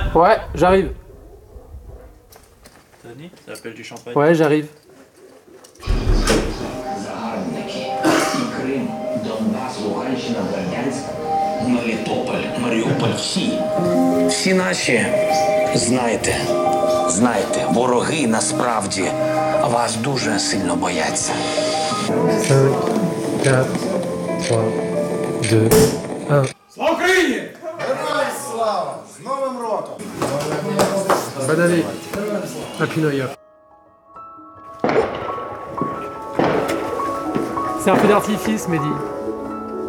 Ouais, j'arrive. Tony, ça appelle du champagne. Ouais, j'arrive. Загарбники. І Крим, Донбас, Луганщина, Бердянськ, Мелітополь, Маріуполь, всі наші, знайте, вороги насправді вас дуже сильно бояться. 5, 4, 3, 2, 1. Слава Україні! Героям слава! З Новим роком! Bonne année. Happy New Year. C'est un feu d'artifice, Mehdi.